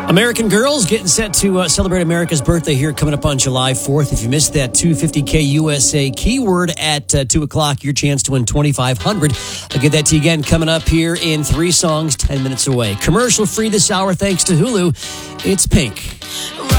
American Girls getting set to celebrate America's birthday here coming up on July 4th. If you missed that 250K USA keyword at 2 o'clock, your chance to win $2,500. I'll get that to you again coming up here in 3 songs, 10 minutes away. Commercial free this hour thanks to Hulu. It's Pink.